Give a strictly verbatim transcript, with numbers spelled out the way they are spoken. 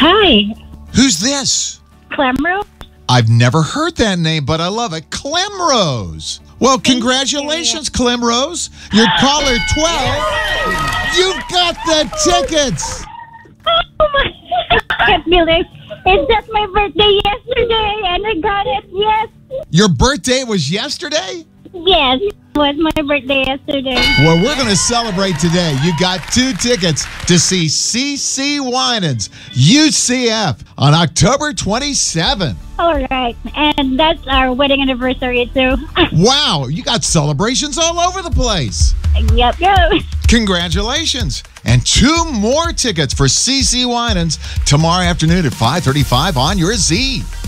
Hi, Who's this? Clemro. I've never heard that name, but I love it. Clem Rose. Well, congratulations, Clem Rose. You're caller twelve. You've got the tickets. Oh my! I can't believe it's just my birthday yesterday, and I got it. Yes, Your birthday was yesterday? yes, it was my birthday yesterday. Well, we're going to celebrate today. You got two tickets to see C C Winans U C F on October twenty-seventh. All right, and that's our wedding anniversary too. Wow, you got celebrations all over the place. Yep, yep. Congratulations. And two more tickets for C C Winans tomorrow afternoon at five thirty-five on your Z.